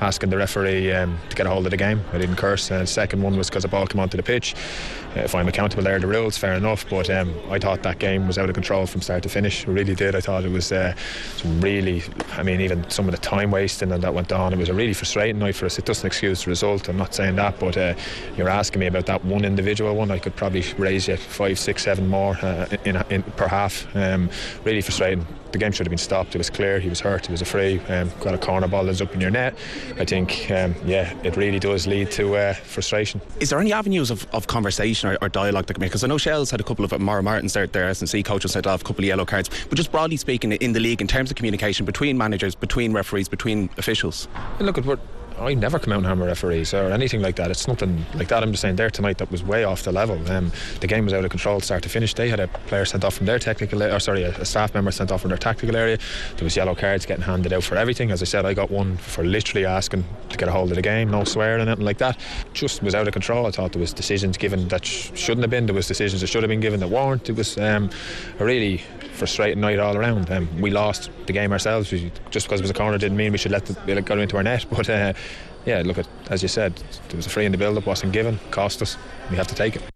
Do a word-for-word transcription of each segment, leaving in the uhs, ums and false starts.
asking the referee um, to get a hold of the game. I didn't curse. And the second one was because the ball came onto the pitch. Uh, if I'm accountable there, the rules, fair enough. But um, I thought that game was out of control from start to finish. I really did. I thought it was uh, some really, I mean, even some of the time wasting and that went on. It was a really frustrating night for us. It doesn't excuse the result. I'm not saying that, but uh, you're asking me about that one individual one. I could probably raise you five, six, seven more uh, in, in per half. Um, really frustrating. The game should have been stopped. It was clear he was hurt. It was a free. Um, got a corner ball that's up in your net. I think, um, yeah, it really does lead to uh, frustration. Is there any avenues of, of conversation or, or dialogue that can make? Because I know Shell's had a couple of Maura Martins, their, their S and C coach, has had off a couple of yellow cards. But just broadly speaking, in the league, in terms of communication between managers, between referees, between officials. Look at what. I never come out and hammer referees or anything like that. It's nothing like that. I'm just saying there tonight that was way off the level. Um, the game was out of control start to finish. They had a player sent off from their technical or sorry a, a staff member sent off from their tactical area. There was yellow cards getting handed out for everything. As I said, I got one for literally asking to get a hold of the game, no swearing and anything like that. Just was out of control. I thought there was decisions given that sh- shouldn't have been. There was decisions that should have been given that weren't. It was um, a really frustrating night all around. Um, we lost the game ourselves. We, just because it was a corner didn't mean we should let the, it go into our net. But uh, yeah, look at, as you said, there was a free in the build-up, wasn't given, cost us. We have to take it.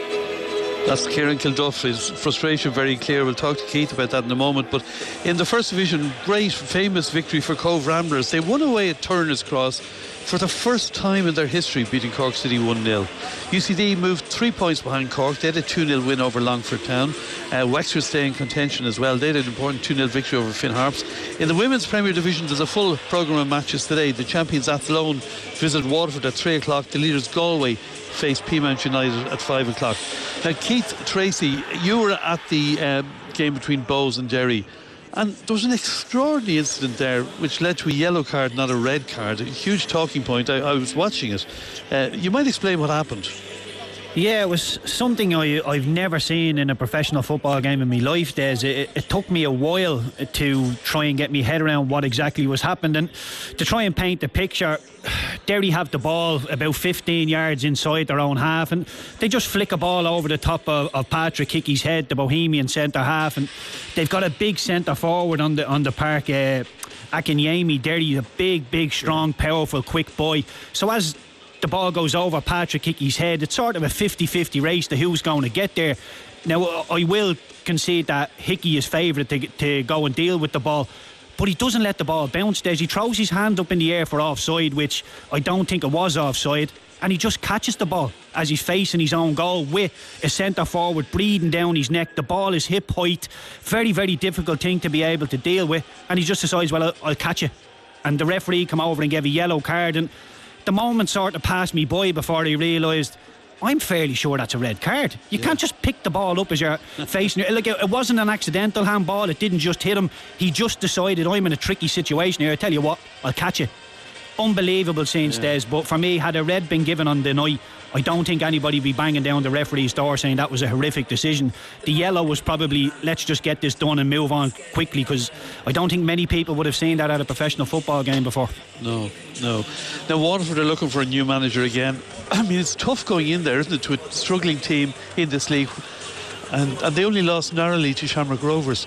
That's Kieran Kilduff. His frustration very clear. We'll talk to Keith about that in a moment. But in the First Division, great famous victory for Cove Ramblers. They won away at Turner's Cross for the first time in their history, beating Cork City one nil. U C D moved three points behind Cork. They had a two nil win over Longford Town. uh, Wexford stay in contention as well. They had an important two nil victory over Finn Harps. In the Women's Premier Division, there's a full programme of matches today. The champions Athlone visit Waterford at three o'clock. The leaders Galway face Peamount United at five o'clock. Now, Keith Tracy, you were at the um, game between Bows and Derry, and there was an extraordinary incident there which led to a yellow card, not a red card. A huge talking point. I, I was watching it. Uh, you might explain what happened. Yeah, it was something I, I've never seen in a professional football game in my life, Des. It, it took me a while to try and get my head around what exactly was happening. And to try and paint the picture, Derry have the ball about fifteen yards inside their own half, and they just flick a ball over the top of, of Patrick Hickey's head, the Bohemian centre half, and they've got a big centre forward on the on the park, uh, Akinyemi. Derry, a big, big, strong, powerful, quick boy. So as the ball goes over Patrick Hickey's head, it's sort of a fifty-fifty race to who's going to get there. Now, I will concede that Hickey is favourite to, to go and deal with the ball, but he doesn't let the ball bounce. Des, he throws his hand up in the air for offside, which I don't think it was offside, and he just catches the ball as he's facing his own goal with a centre forward breathing down his neck. The ball is hip height, very, very difficult thing to be able to deal with, and he just decides, well, I'll, I'll catch it. And the referee come over and gave a yellow card, and the moment sort of passed me by before I realised I'm fairly sure that's a red card. You yeah. can't just pick the ball up as you're facing it. Like, it wasn't an accidental handball. It didn't just hit him. He just decided, I'm in a tricky situation here. I tell you what, I'll catch it. Unbelievable scene, yeah. Des. But for me, had a red been given on the night, I don't think anybody would be banging down the referee's door saying that was a horrific decision. The yellow was probably, let's just get this done and move on quickly, because I don't think many people would have seen that at a professional football game before. No, no. Now, Waterford are looking for a new manager again. I mean, it's tough going in there, isn't it, to a struggling team in this league, and, and they only lost narrowly to Shamrock Rovers.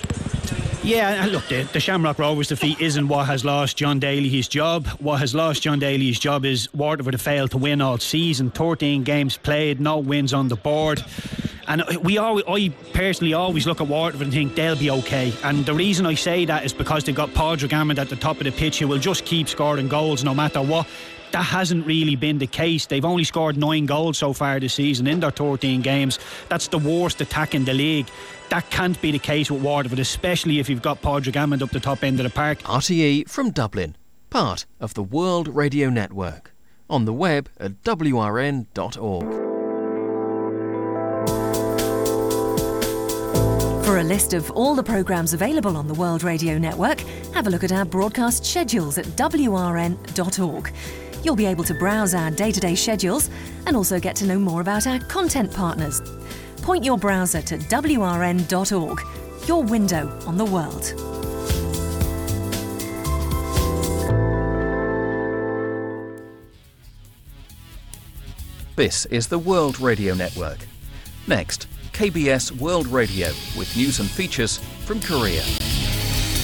Yeah, and look, the, the Shamrock Rovers defeat isn't what has lost John Daly his job. What has lost John Daly his job is Waterford have failed to win all season. thirteen games played, no wins on the board. And we always, I personally always look at Waterford and think they'll be okay. And the reason I say that is because they've got Padraig Hammond at the top of the pitch who will just keep scoring goals no matter what. That hasn't really been the case. They've only scored nine goals so far this season in their thirteen games. That's the worst attack in the league. That can't be the case with Waterford, especially if you've got Padraig Hammond up the top end of the park. R T E from Dublin, part of the World Radio Network. On the web at w r n dot org. For a list of all the programmes available on the World Radio Network, have a look at our broadcast schedules at w r n dot org. You'll be able to browse our day-to-day schedules and also get to know more about our content partners. Point your browser to w r n dot org, your window on the world. This is the World Radio Network. Next, K B S World Radio with news and features from Korea.